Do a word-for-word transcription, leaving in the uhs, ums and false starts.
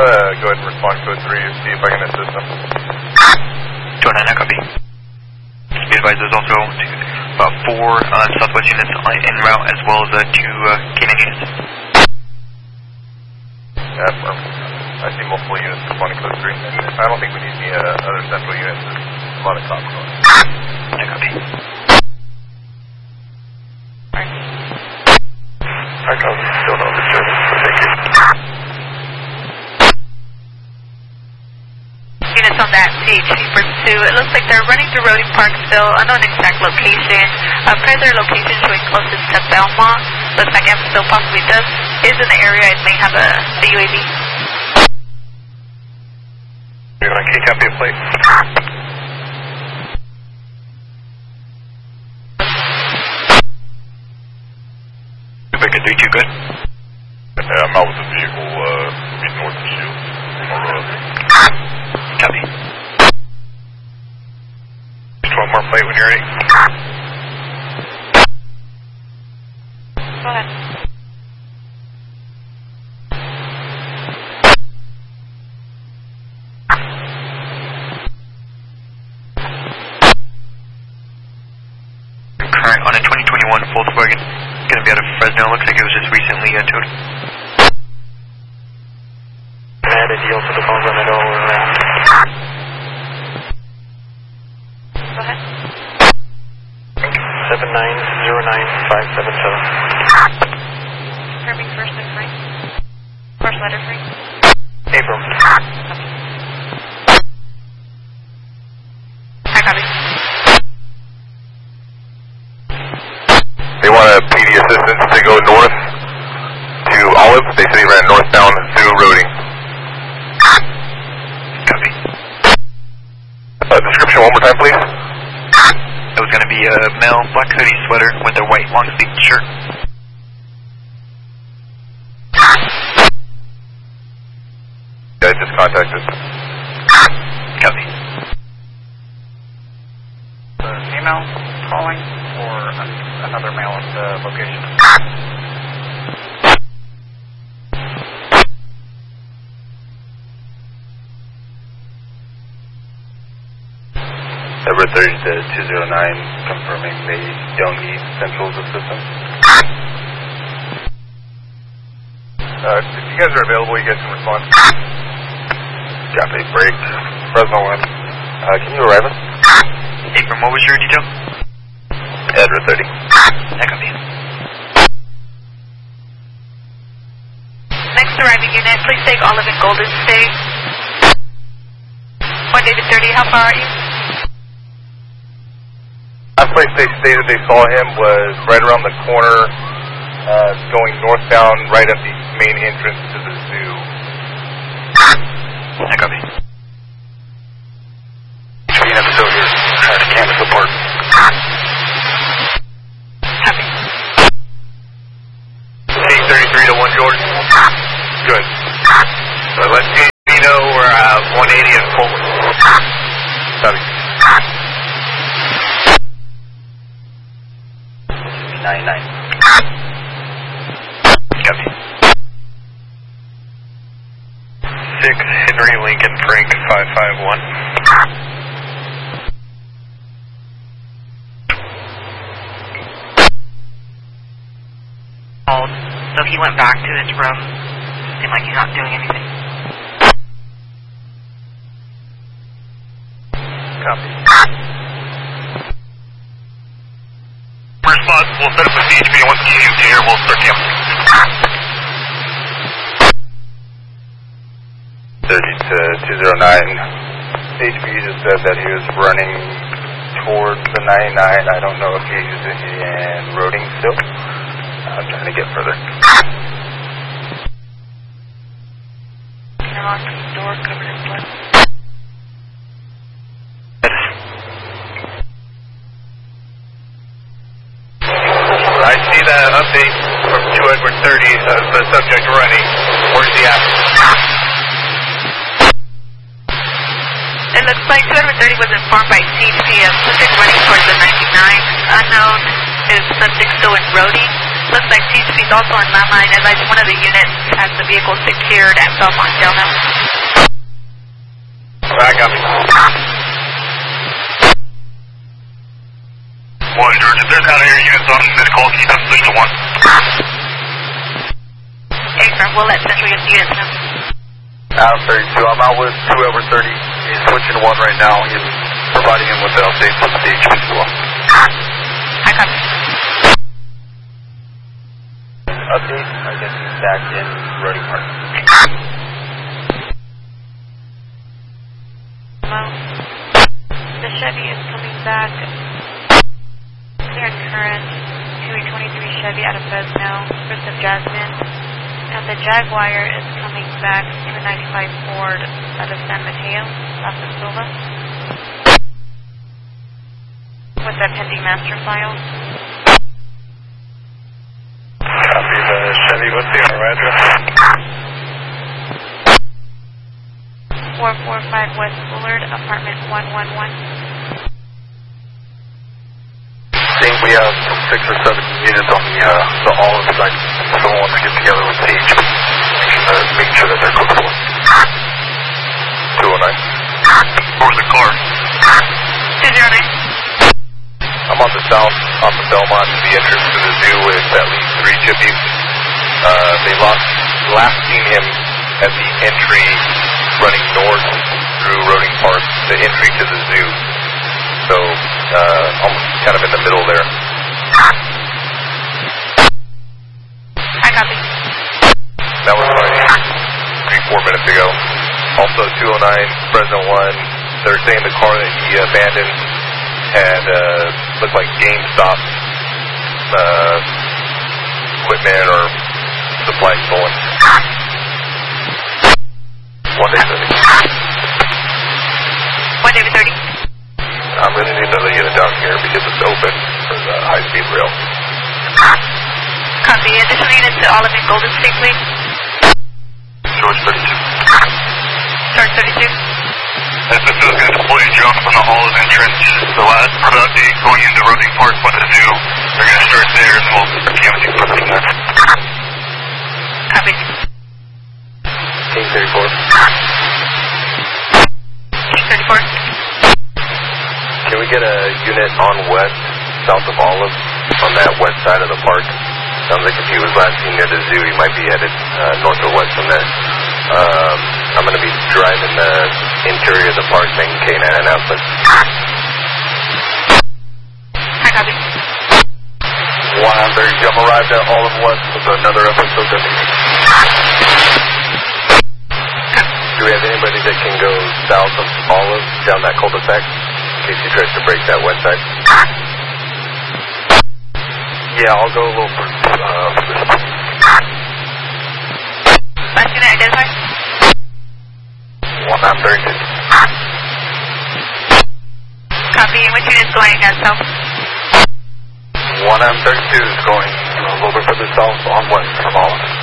going to go ahead and respond code three and see if I can assist them. two oh nine, I copy. Be advised, there's also about four uh, Southwest units en route, as well as uh, two uh, K nine units. Yeah, I see multiple units responding code three. I don't think we need any uh, other central units. There's a lot of cops going. I copy. I copy. Still no disturbance. Thank you. Units on that C H P pursuit. It looks like they're running through Roding Park still. Unknown exact location. Uh, present location showing closest to Belmont. Looks like Evansville possibly does is in the area. It may have a, a U A V. You're going to copy a plate. Quebec three two, good. Yeah, I'm out with the vehicle, uh, being north of Shield. On the road. Copy. twelve more plate when you're ready. Go ahead. Current on a twenty twenty-one Volkswagen. Going to be out of Fresno. Looks like it was just recently uh, towed. I had a deal for the phone limit all around. Go ahead. seven nine zero nine five seven seven. Confirming first and free. First letter free. Abram. I copy. They want a P D assistance to go north to Olive. They said he ran northbound through Roding. Copy. Uh, description one more time, please. It was going to be a male black hoodie sweater with a white long sleeve shirt. Yeah, I just contacted. Copy. The female calling or an, another male at the location? Edward thirty to two oh nine, confirming the Young East Central system. Uh, if you guys are available, you guys can respond. Copy, break. Fresno one. Uh, can you arrive us? Abram, what was your detail? Edward thirty. I copy. Next arriving unit, please take Olive and Golden State. one David thirty, how far are you? Last place they stated they saw him was right around the corner, uh, going northbound, right at the main entrance to the zoo. I copy. We have a soldier trying to canvas support. Copy. eight thirty-three to one Jordan. Good. So let's see, you know, we're uh, one eighty and full. Copy. ninety-nine. Copy. six Henry Lincoln Frank five five one. So he went back to his room. Seemed like he's not doing anything. Copy. First spot, we'll set up a C H P, and once you get here, we'll start camping. thirty to two oh nine. H P just said that he was running towards the ninety-nine. I don't know if he's in Roding still. I'm trying to get further. Unlock door covered in blood. I see the update from two Edward thirty, uh, the subject running. Where's he at? It looks like two thirty was informed by C H P of subject running towards the ninety-nine. Unknown is subject still in Roding. Looks like T H P is also on landline. Advise one of the units has the vehicle secured at Belmont Jailhouse. I got me. One, George, if there's out of your units on this call, can you have position one? Affirm, we'll let Central get the units now. Adam thirty-two, I'm out with two over thirty. He's switching one right now. He's providing him with the updates on the T H P as well. I copy. Update, I guess he's back in Roding Park. Well, the Chevy is coming back. Clear and current. two eight twenty-three Chevy out of Fresno. First of Jasmine. And the Jaguar is coming back. two ninety-five Ford out of San Mateo. Casa Silva. With that pending master file. Copy the Chevy. What's the owner address? four forty-five West Bullard, apartment one one one. I think we have six or seven units on the, uh, the Olive site. Someone wants to get together with T H P. Uh, make sure that they're cooked for. two oh nine. Where's the car? two oh nine. I'm on the south, off of Belmont, to the entrance to the zoo with at least three chippies. Uh, they lost, last seen him at the entry running north through Roding Park, the entry to the zoo. So, uh, almost kind of in the middle there. I copy. That was like three, four minutes ago. Also, two oh nine, Fresno one, they're saying the car that he abandoned had, uh, looked like GameStop, uh, equipment or supplies stolen. One day thirty. one day thirty. I'm going to need another unit down here because it's open for the high-speed rail. Copy. Additional units to Olive and Golden State, please. George thirty-two. George thirty-two. S S O is going to deploy a drone from the Olive entrance. The last part of the going into Roding Park by the zoo. They're going to start there and then we'll P M you from there. Copy. King thirty-four. King thirty-four. Can we get a unit on west, south of Olive, on that west side of the park? Sounds like if he was last seen near the zoo, he might be headed uh, north or west from there. Um, I'm going to be driving the interior of the park, making K nine announcements. I copy. one on thirty-two, I'm arrived at Olive West with another episode of the Do we have anybody that can go south of Olive, down that cul-de-sac, in case he tries to break that west side? Yeah, I'll go a little further. Uh, Last unit identified. one on thirty-two. Copy. And which unit is going uh, south? one on thirty-two is going a little bit further south on west from Olive.